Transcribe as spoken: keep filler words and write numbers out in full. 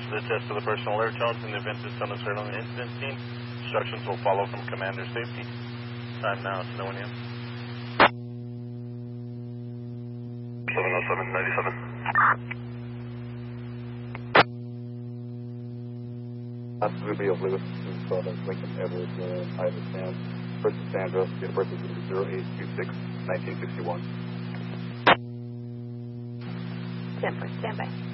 The test of the personal alert tones in the event of some uncertain incident scene. Instructions will follow from Commander Safety. Time now, it's no one in. seven oh seven ninety-seven. That's Ruby of Lewis, Lincoln Edwards, uh, I understand. First is Sandra, date of birth is zero eight two six, nineteen sixty-one. Stand by, stand by.